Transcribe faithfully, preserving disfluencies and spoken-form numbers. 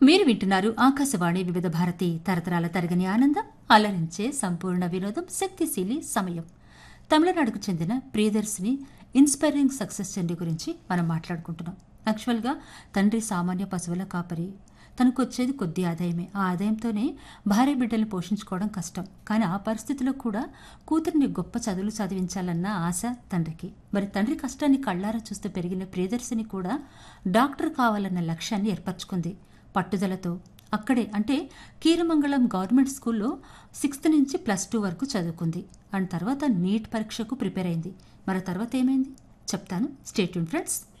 మీరు వింటున్నారు ఆకాశవాణి వివిధ భారతి తరతరాల తరగని ఆనందం అలరించే సంపూర్ణ వినోదం శక్తిశీలి సమయం. తమిళనాడుకు చెందిన ప్రియదర్శిని ఇన్స్పైరింగ్ సక్సెస్ స్టోరీ గురించి మనం మాట్లాడుకుంటున్నాం. యాక్చువల్గా తండ్రి సామాన్య పశువుల కాపరి, తనకు వచ్చేది కొద్ది ఆదాయమే. ఆ ఆదాయంతోనే భార్య బిడ్డల్ని పోషించుకోవడం కష్టం. కానీ ఆ పరిస్థితిలో కూడా కూతురిని గొప్ప చదువులు చదివించాలన్న ఆశ తండ్రికి. మరి తండ్రి కష్టాన్ని కళ్ళారా చూస్తూ పెరిగిన ప్రియదర్శిని కూడా డాక్టర్ కావాలన్న లక్ష్యాన్ని ఏర్పరచుకుంది. పట్టుదలతో అక్కడే అంటే కీరమంగళం గవర్నమెంట్ స్కూల్లో సిక్స్త్ నుంచి ప్లస్ టూ వరకు చదువుకుంది. అండ్ తర్వాత నీట్ పరీక్షకు ప్రిపేర్ అయింది. మరి తర్వాత ఏమైంది చెప్తాను. Stay tune friends.